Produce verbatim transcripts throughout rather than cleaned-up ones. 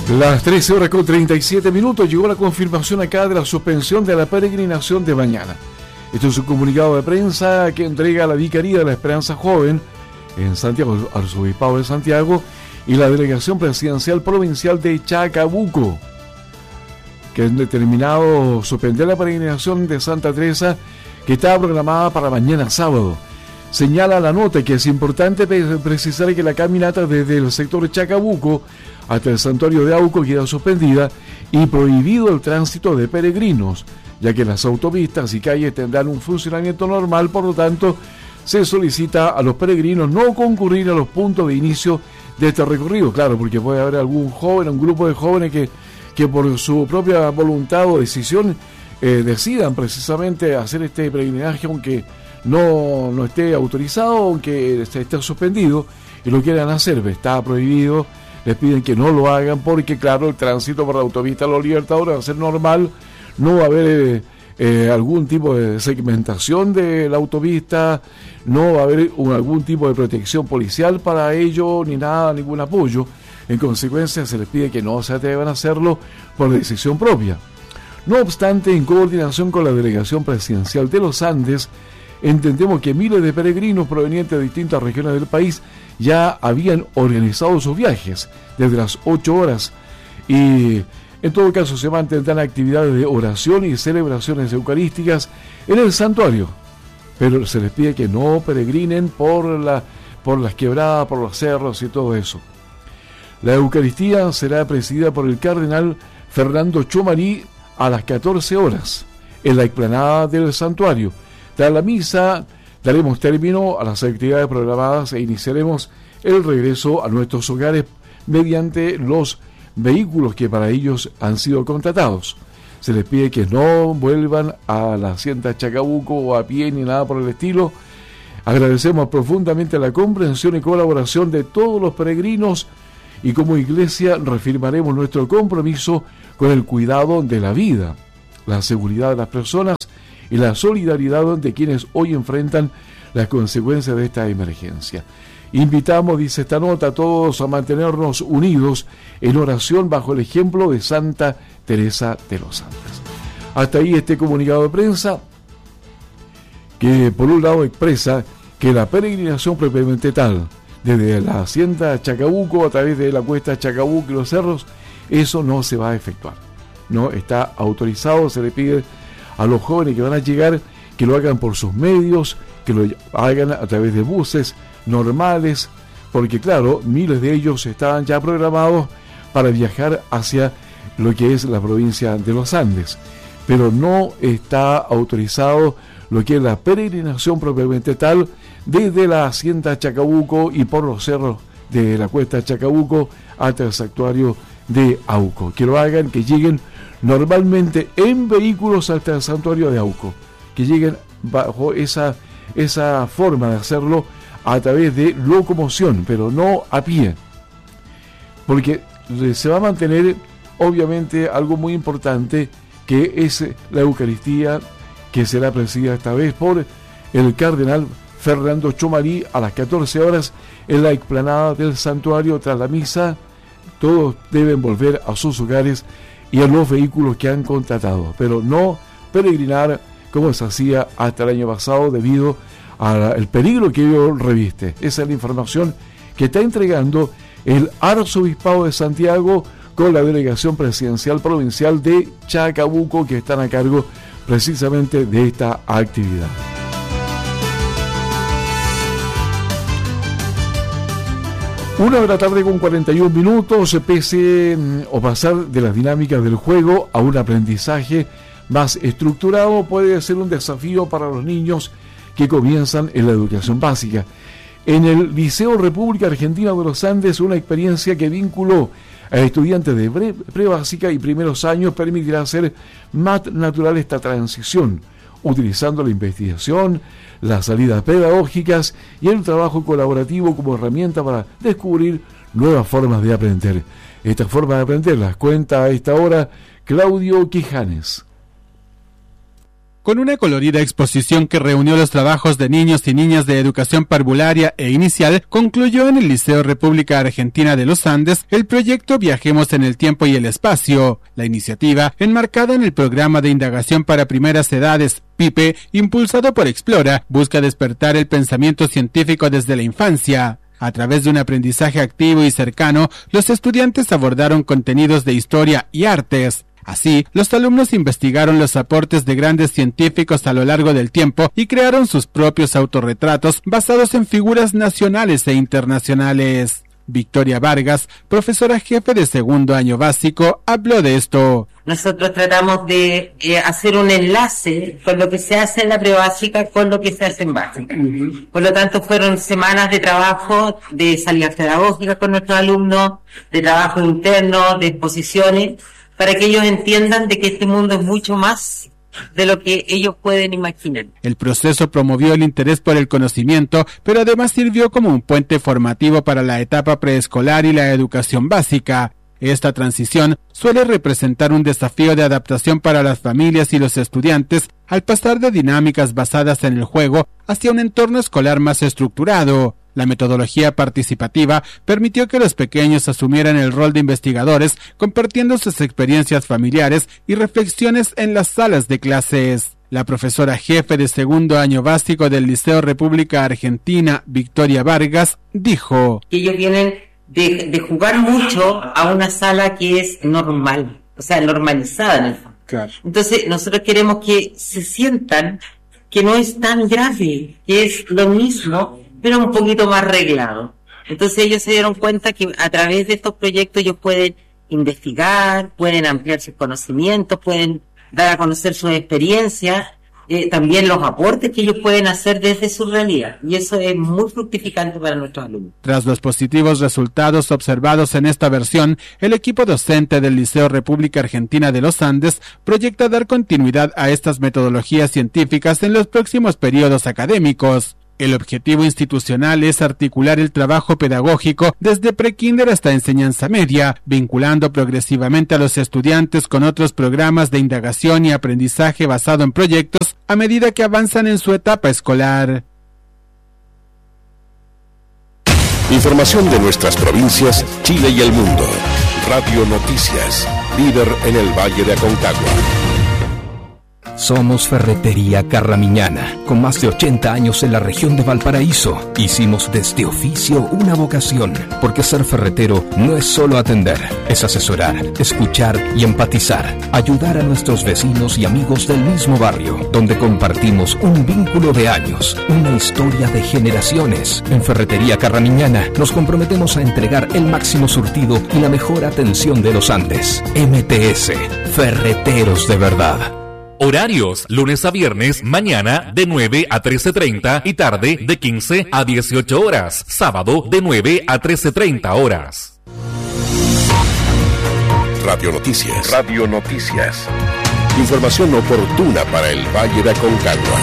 Las trece horas con treinta y siete minutos llegó la confirmación acá de la suspensión de la peregrinación de mañana. Esto es un comunicado de prensa que entrega la Vicaría de la Esperanza Joven en Santiago, Arzobispado de Santiago, y la Delegación Presidencial Provincial de Chacabuco, que han determinado suspender la peregrinación de Santa Teresa, que estaba programada para mañana sábado. Señala la nota que es importante precisar que la caminata desde el sector de Chacabuco hasta el santuario de Auco queda suspendida y prohibido el tránsito de peregrinos, ya que las autopistas y calles tendrán un funcionamiento normal. Por lo tanto, se solicita a los peregrinos no concurrir a los puntos de inicio de este recorrido. Claro, porque puede haber algún joven, un grupo de jóvenes que, que por su propia voluntad o decisión eh, decidan precisamente hacer este peregrinaje, aunque no, no esté autorizado, aunque esté suspendido, y lo quieran hacer. Está prohibido, les piden que no lo hagan porque, claro, el tránsito por la autopista Los Libertadores va a ser normal, no va a haber eh, eh, algún tipo de segmentación de la autopista, no va a haber un, algún tipo de protección policial para ello, ni nada, ningún apoyo. En consecuencia, se les pide que no se atrevan a hacerlo por decisión propia. No obstante, en coordinación con la Delegación Presidencial de los Andes, entendemos que miles de peregrinos provenientes de distintas regiones del país ya habían organizado sus viajes desde las ocho horas y en todo caso se mantendrán actividades de oración y celebraciones eucarísticas en el santuario, pero se les pide que no peregrinen por, la, por las quebradas, por los cerros y todo eso. La Eucaristía será presidida por el cardenal Fernando Chomarí a las catorce horas en la explanada del santuario. Tras la misa daremos término a las actividades programadas e iniciaremos el regreso a nuestros hogares mediante los vehículos que para ellos han sido contratados. Se les pide que no vuelvan a la hacienda Chacabuco o a pie ni nada por el estilo. Agradecemos profundamente la comprensión y colaboración de todos los peregrinos y como iglesia reafirmaremos nuestro compromiso con el cuidado de la vida, la seguridad de las personas y la solidaridad de quienes hoy enfrentan las consecuencias de esta emergencia. Invitamos, dice esta nota, a todos a mantenernos unidos en oración bajo el ejemplo de Santa Teresa de los Andes. Hasta ahí este comunicado de prensa que por un lado expresa que la peregrinación propiamente tal, desde la hacienda Chacabuco a través de la cuesta Chacabuco y los cerros, eso no se va a efectuar. No está autorizado, se le pide a los jóvenes que van a llegar que lo hagan por sus medios, que lo hagan a través de buses normales, porque claro, miles de ellos estaban ya programados para viajar hacia lo que es la provincia de los Andes, pero no está autorizado lo que es la peregrinación propiamente tal desde la hacienda Chacabuco y por los cerros de la cuesta Chacabuco hasta el santuario de Auco. Que lo hagan, que lleguen normalmente en vehículos hasta el santuario de Auco, que lleguen bajo esa, esa forma de hacerlo a través de locomoción, pero no a pie, porque se va a mantener obviamente algo muy importante, que es la Eucaristía, que será presidida esta vez por el cardenal Fernando Chomarí a las catorce horas en la explanada del santuario. Tras la misa, todos deben volver a sus hogares y a los vehículos que han contratado, pero no peregrinar como se hacía hasta el año pasado debido al peligro que ello reviste. Esa es la información que está entregando el Arzobispado de Santiago con la Delegación Presidencial Provincial de Chacabuco, que están a cargo precisamente de esta actividad. Una de la tarde con cuarenta y un minutos, pese o pasar de las dinámicas del juego a un aprendizaje más estructurado puede ser un desafío para los niños que comienzan en la educación básica. En el Liceo República Argentina de los Andes, una experiencia que vinculó a estudiantes de pre, pre-básica y primeros años permitirá hacer más natural esta transición, utilizando la investigación, las salidas pedagógicas y el trabajo colaborativo como herramienta para descubrir nuevas formas de aprender. Esta forma de aprender las cuenta a esta hora Claudio Quijanes. con una colorida exposición que reunió los trabajos de niños y niñas de educación parvularia e inicial, concluyó en el Liceo República Argentina de los Andes el proyecto Viajemos en el Tiempo y el Espacio. La iniciativa, enmarcada en el programa de indagación para primeras edades PIPE, impulsado por Explora, busca despertar el pensamiento científico desde la infancia. A través de un aprendizaje activo y cercano, los estudiantes abordaron contenidos de historia y artes. Así, los alumnos investigaron los aportes de grandes científicos a lo largo del tiempo y crearon sus propios autorretratos basados en figuras nacionales e internacionales. Victoria Vargas, profesora jefe de segundo año básico, habló de esto. Nosotros tratamos de eh, hacer un enlace con lo que se hace en la prebásica con lo que se hace en básica. Uh-huh. Por lo tanto, fueron semanas de trabajo, de salidas pedagógicas con nuestros alumnos, de trabajo interno, de exposiciones, para que ellos entiendan de que este mundo es mucho más de lo que ellos pueden imaginar. El proceso promovió el interés por el conocimiento, pero además sirvió como un puente formativo para la etapa preescolar y la educación básica. Esta transición suele representar un desafío de adaptación para las familias y los estudiantes al pasar de dinámicas basadas en el juego hacia un entorno escolar más estructurado. La metodología participativa permitió que los pequeños asumieran el rol de investigadores, compartiendo sus experiencias familiares y reflexiones en las salas de clases. La profesora jefe de segundo año básico del Liceo República Argentina, Victoria Vargas, dijo: que ellos vienen de, de jugar mucho a una sala que es normal, o sea, normalizada en el fondo. Claro. Entonces, nosotros queremos que se sientan que no es tan grave, que es lo mismo, pero un poquito más arreglado. Entonces ellos se dieron cuenta que a través de estos proyectos ellos pueden investigar, pueden ampliar sus conocimientos, pueden dar a conocer sus experiencias, eh, también los aportes que ellos pueden hacer desde su realidad. Y eso es muy fructificante para nuestros alumnos. Tras los positivos resultados observados en esta versión, el equipo docente del Liceo República Argentina de los Andes proyecta dar continuidad a estas metodologías científicas en los próximos periodos académicos. El objetivo institucional es articular el trabajo pedagógico desde prekinder hasta enseñanza media, vinculando progresivamente a los estudiantes con otros programas de indagación y aprendizaje basado en proyectos a medida que avanzan en su etapa escolar. Información de nuestras provincias, Chile y el mundo. Radio Noticias, líder en el Valle de Aconcagua. Somos Ferretería Carramiñana, con más de ochenta años en la región de Valparaíso. Hicimos de este oficio una vocación, porque ser ferretero no es solo atender, es asesorar, escuchar y empatizar, ayudar a nuestros vecinos y amigos del mismo barrio, donde compartimos un vínculo de años, una historia de generaciones. En Ferretería Carramiñana nos comprometemos a entregar el máximo surtido y la mejor atención de los Andes. M T S, Ferreteros de Verdad. Horarios, lunes a viernes, mañana de nueve a trece treinta y tarde de quince a dieciocho horas. Sábado de nueve a trece treinta horas. Radio Noticias. Radio Noticias. Información oportuna para el Valle de Aconcagua.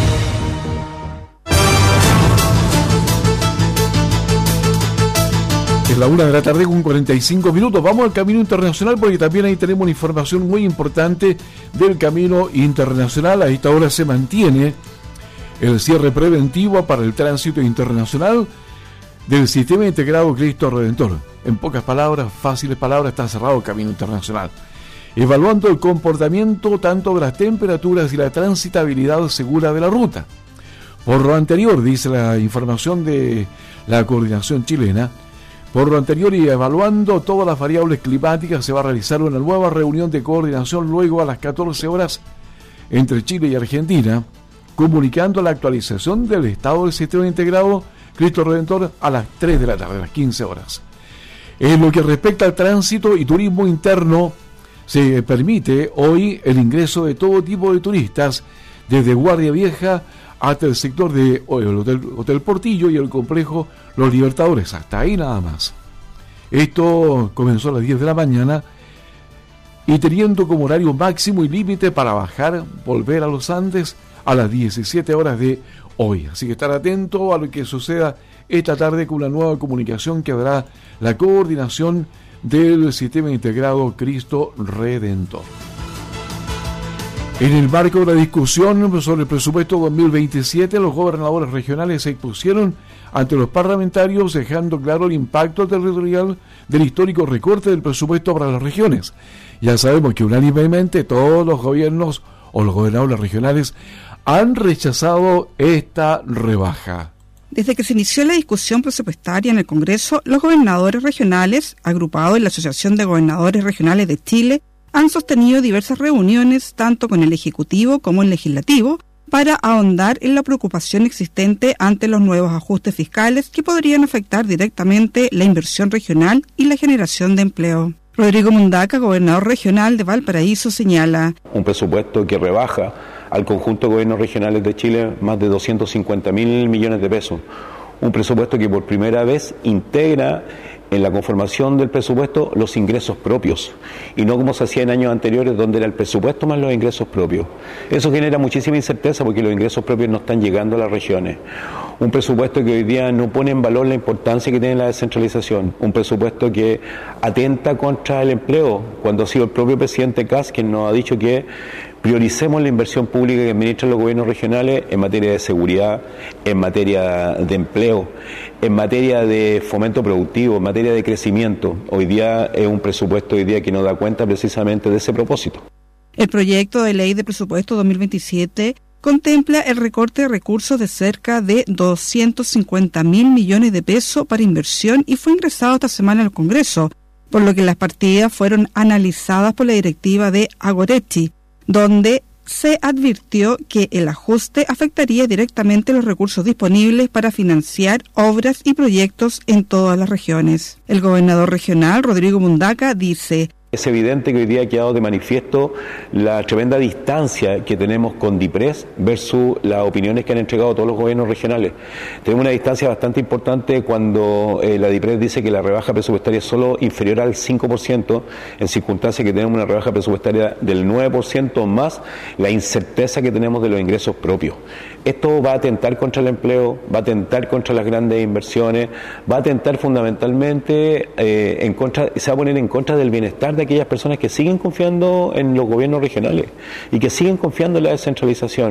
Es la una de la tarde con cuarenta y cinco minutos. Vamos al camino internacional porque también ahí tenemos una información muy importante del camino internacional. A esta hora se mantiene el cierre preventivo para el tránsito internacional del Sistema Integrado Cristo Redentor. En pocas palabras, fáciles palabras, está cerrado el camino internacional. Evaluando el comportamiento tanto de las temperaturas y la transitabilidad segura de la ruta. Por lo anterior, dice la información de la coordinación chilena, por lo anterior y evaluando todas las variables climáticas, se va a realizar una nueva reunión de coordinación luego a las catorce horas entre Chile y Argentina, comunicando la actualización del estado del sistema integrado Cristo Redentor a las tres de la tarde, a las quince horas. En lo que respecta al tránsito y turismo interno, se permite hoy el ingreso de todo tipo de turistas, desde Guardia Vieja hasta el sector de el Hotel, Hotel Portillo y el complejo Los Libertadores, hasta ahí nada más. Esto comenzó a las diez de la mañana y teniendo como horario máximo y límite para bajar, volver a los Andes a las diecisiete horas de hoy. Así que estar atento a lo que suceda esta tarde con una nueva comunicación que dará la coordinación del Sistema Integrado Cristo Redentor. En el marco de la discusión sobre el presupuesto dos mil veintisiete, los gobernadores regionales se expusieron ante los parlamentarios, dejando claro el impacto territorial del histórico recorte del presupuesto para las regiones. Ya sabemos que unánimemente todos los gobiernos o los gobernadores regionales han rechazado esta rebaja. Desde que se inició la discusión presupuestaria en el Congreso, los gobernadores regionales, agrupados en la Asociación de Gobernadores Regionales de Chile, han sostenido diversas reuniones, tanto con el Ejecutivo como el Legislativo, para ahondar en la preocupación existente ante los nuevos ajustes fiscales que podrían afectar directamente la inversión regional y la generación de empleo. Rodrigo Mundaca, gobernador regional de Valparaíso, señala: un presupuesto que rebaja al conjunto de gobiernos regionales de Chile más de doscientos cincuenta mil millones de pesos. Un presupuesto que por primera vez integra en la conformación del presupuesto los ingresos propios, y no como se hacía en años anteriores, donde era el presupuesto más los ingresos propios. Eso genera muchísima incerteza porque los ingresos propios no están llegando a las regiones. Un presupuesto que hoy día no pone en valor la importancia que tiene la descentralización. Un presupuesto que atenta contra el empleo, cuando ha sido el propio presidente Kast quien nos ha dicho que prioricemos la inversión pública que administran los gobiernos regionales en materia de seguridad, en materia de empleo, en materia de fomento productivo, en materia de crecimiento. Hoy día es un presupuesto hoy día que nos da cuenta precisamente de ese propósito. El proyecto de ley de presupuesto dos mil veintisiete contempla el recorte de recursos de cerca de doscientos cincuenta mil millones de pesos para inversión y fue ingresado esta semana al Congreso, por lo que las partidas fueron analizadas por la directiva de Agoretti, donde se advirtió que el ajuste afectaría directamente los recursos disponibles para financiar obras y proyectos en todas las regiones. El gobernador regional, Rodrigo Mundaca, dice: es evidente que hoy día ha quedado de manifiesto la tremenda distancia que tenemos con DIPRES versus las opiniones que han entregado todos los gobiernos regionales. Tenemos una distancia bastante importante cuando eh, la DIPRES dice que la rebaja presupuestaria es solo inferior al cinco por ciento, en circunstancias que tenemos una rebaja presupuestaria del nueve por ciento más la incerteza que tenemos de los ingresos propios. Esto va a atentar contra el empleo, va a atentar contra las grandes inversiones, va a atentar fundamentalmente eh, en contra, se va a poner en contra del bienestar de aquellas personas que siguen confiando en los gobiernos regionales y que siguen confiando en la descentralización.